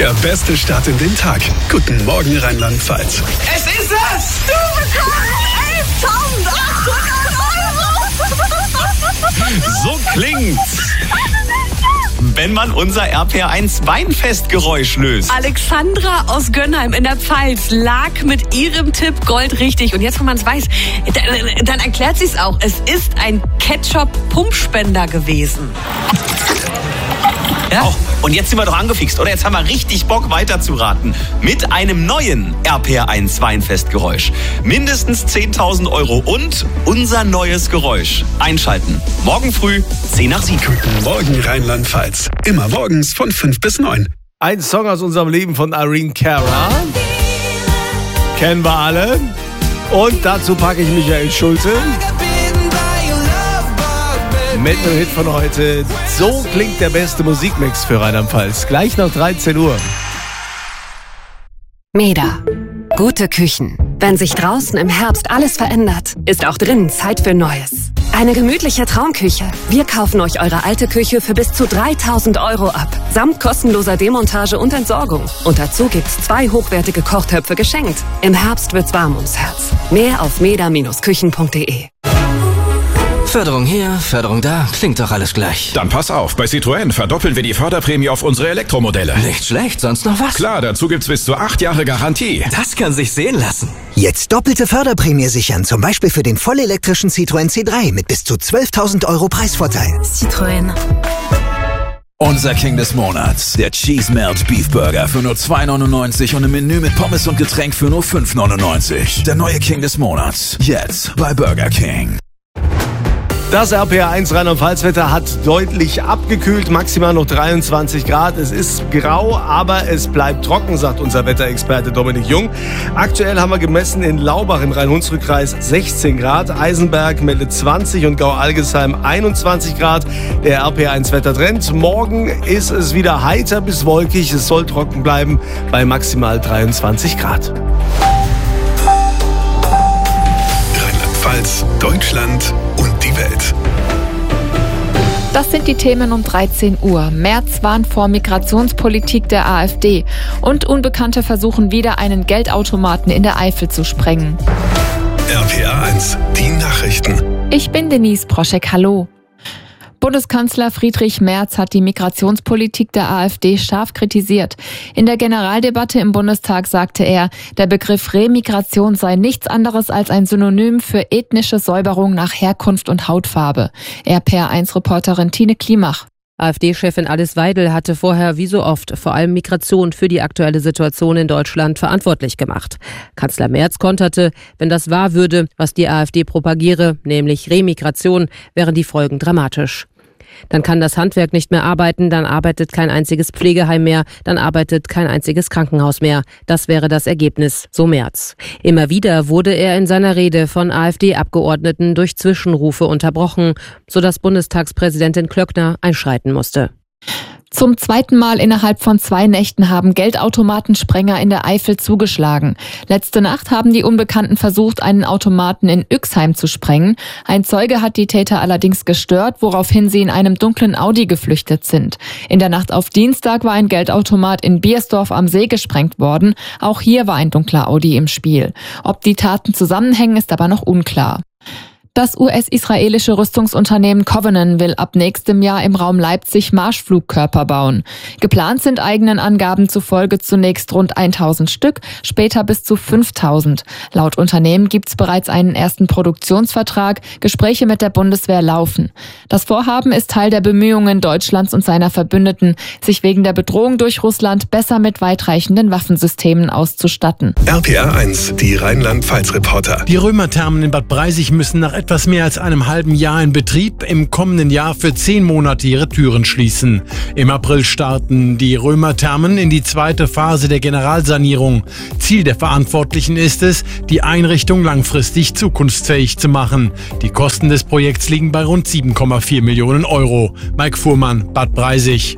Der beste Start in den Tag. Guten Morgen, Rheinland-Pfalz. Es ist es! Du bekommst 11.800 €! So klingt's, wenn man unser RPR1 Weinfestgeräusch löst. Alexandra aus Gönnheim in der Pfalz lag mit ihrem Tipp Gold richtig. Und jetzt, wo man es weiß, dann erklärt sie es auch. Es ist ein Ketchup-Pumpspender gewesen. Ja. Oh, und jetzt sind wir doch angefixt, oder? Jetzt haben wir richtig Bock weiterzuraten. Mit einem neuen RPR1 Weinfestgeräusch. Mindestens 10.000 € und unser neues Geräusch. Einschalten. Morgen früh, 10 nach 7. Guten Morgen, Rheinland-Pfalz. Immer morgens von 5 bis 9. Ein Song aus unserem Leben von Irene Cara. Kennen wir alle. Und dazu packe ich Michael Schulte. Mit einem Hit von heute. So klingt der beste Musikmix für Rheinland-Pfalz. Gleich nach 13 Uhr. Meda. Gute Küchen. Wenn sich draußen im Herbst alles verändert, ist auch drinnen Zeit für Neues. Eine gemütliche Traumküche. Wir kaufen euch eure alte Küche für bis zu 3.000 € ab. Samt kostenloser Demontage und Entsorgung. Und dazu gibt's 2 hochwertige Kochtöpfe geschenkt. Im Herbst wird's warm ums Herz. Mehr auf meda-küchen.de. Förderung hier, Förderung da, klingt doch alles gleich. Dann pass auf, bei Citroën verdoppeln wir die Förderprämie auf unsere Elektromodelle. Nicht schlecht, sonst noch was? Klar, dazu gibt's bis zu 8 Jahre Garantie. Das kann sich sehen lassen. Jetzt doppelte Förderprämie sichern, zum Beispiel für den vollelektrischen Citroën C3 mit bis zu 12.000 € Preisvorteil. Citroën. Unser King des Monats, der Cheese Melt Beef Burger für nur 2,99 € und ein Menü mit Pommes und Getränk für nur 5,99 €. Der neue King des Monats, jetzt bei Burger King. Das RPR1 Rheinland-Pfalz-Wetter hat deutlich abgekühlt, maximal noch 23 Grad. Es ist grau, aber es bleibt trocken, sagt unser Wetterexperte Dominik Jung. Aktuell haben wir gemessen in Laubach im Rhein-Hunsrück-Kreis 16 Grad, Eisenberg meldet 20 und Gau-Algesheim 21 Grad. Der RPR1-Wettertrend. Morgen ist es wieder heiter bis wolkig. Es soll trocken bleiben bei maximal 23 Grad. Rheinland-Pfalz, Deutschland und die Welt. Das sind die Themen um 13 Uhr. Merz warnt vor Migrationspolitik der AfD. Und Unbekannte versuchen wieder, einen Geldautomaten in der Eifel zu sprengen. RPR1, die Nachrichten. Ich bin Denise Proschek, hallo. Bundeskanzler Friedrich Merz hat die Migrationspolitik der AfD scharf kritisiert. In der Generaldebatte im Bundestag sagte er, der Begriff Remigration sei nichts anderes als ein Synonym für ethnische Säuberung nach Herkunft und Hautfarbe. RPR1-Reporterin Tine Klimach. AfD-Chefin Alice Weidel hatte vorher wie so oft vor allem Migration für die aktuelle Situation in Deutschland verantwortlich gemacht. Kanzler Merz konterte, wenn das wahr würde, was die AfD propagiere, nämlich Remigration, wären die Folgen dramatisch. Dann kann das Handwerk nicht mehr arbeiten, dann arbeitet kein einziges Pflegeheim mehr, dann arbeitet kein einziges Krankenhaus mehr. Das wäre das Ergebnis, so Merz. Immer wieder wurde er in seiner Rede von AfD-Abgeordneten durch Zwischenrufe unterbrochen, sodass Bundestagspräsidentin Klöckner einschreiten musste. Zum zweiten Mal innerhalb von 2 Nächten haben Geldautomatensprenger in der Eifel zugeschlagen. Letzte Nacht haben die Unbekannten versucht, einen Automaten in Üxheim zu sprengen. Ein Zeuge hat die Täter allerdings gestört, woraufhin sie in einem dunklen Audi geflüchtet sind. In der Nacht auf Dienstag war ein Geldautomat in Biersdorf am See gesprengt worden. Auch hier war ein dunkler Audi im Spiel. Ob die Taten zusammenhängen, ist aber noch unklar. Das US-israelische Rüstungsunternehmen Covenant will ab nächstem Jahr im Raum Leipzig Marschflugkörper bauen. Geplant sind eigenen Angaben zufolge zunächst rund 1.000 Stück, später bis zu 5.000. Laut Unternehmen gibt es bereits einen ersten Produktionsvertrag. Gespräche mit der Bundeswehr laufen. Das Vorhaben ist Teil der Bemühungen Deutschlands und seiner Verbündeten, sich wegen der Bedrohung durch Russland besser mit weitreichenden Waffensystemen auszustatten. RPR1, die Rheinland-Pfalz-Reporter. Die Römerthermen in Bad Breisig müssen nach etwas mehr als einem halben Jahr in Betrieb im kommenden Jahr für 10 Monate ihre Türen schließen. Im April starten die Römerthermen in die zweite Phase der Generalsanierung. Ziel der Verantwortlichen ist es, die Einrichtung langfristig zukunftsfähig zu machen. Die Kosten des Projekts liegen bei rund 7,4 Millionen €. Mike Fuhrmann, Bad Breisig.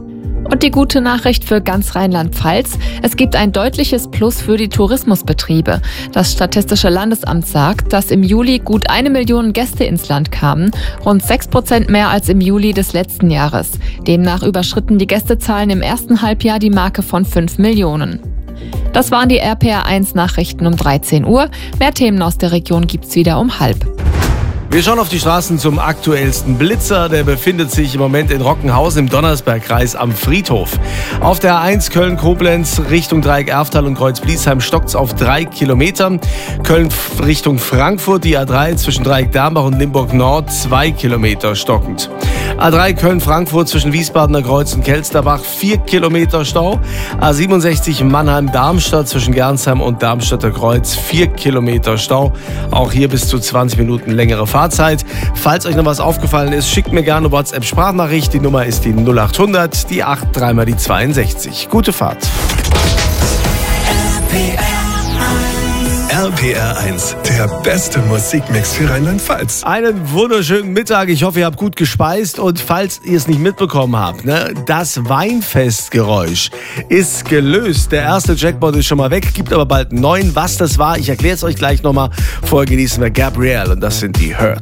Und die gute Nachricht für ganz Rheinland-Pfalz: Es gibt ein deutliches Plus für die Tourismusbetriebe. Das Statistische Landesamt sagt, dass im Juli gut 1 Million Gäste ins Land kamen, rund 6% mehr als im Juli des letzten Jahres. Demnach überschritten die Gästezahlen im ersten Halbjahr die Marke von 5 Millionen. Das waren die RPR1 Nachrichten um 13 Uhr. Mehr Themen aus der Region gibt's wieder um 12:30. Wir schauen auf die Straßen zum aktuellsten Blitzer. Der befindet sich im Moment in Rockenhausen im Donnersbergkreis am Friedhof. Auf der A1 Köln-Koblenz Richtung Dreieck Erftal und Kreuz-Bliesheim stockt's auf 3 Kilometer. Köln Richtung Frankfurt, die A3 zwischen Dreieck Dambach und Limburg Nord 2 Kilometer stockend. A3 Köln-Frankfurt zwischen Wiesbadener Kreuz und Kelsterbach 4 Kilometer Stau. A67 Mannheim-Darmstadt zwischen Gernsheim und Darmstadter Kreuz 4 Kilometer Stau. Auch hier bis zu 20 Minuten längere Fahrzeit. Falls euch noch was aufgefallen ist, schickt mir gerne WhatsApp-Sprachnachricht. Die Nummer ist die 0800, die 8, dreimal die 62. Gute Fahrt. RPR1, der beste Musikmix für Rheinland-Pfalz. Einen wunderschönen Mittag. Ich hoffe, ihr habt gut gespeist. Und falls ihr es nicht mitbekommen habt, das Weinfestgeräusch ist gelöst. Der erste Jackpot ist schon mal weg, gibt aber bald einen neuen. Was das war, ich erkläre es euch gleich nochmal. Vorher genießen wir Gabrielle und das sind die Hurt.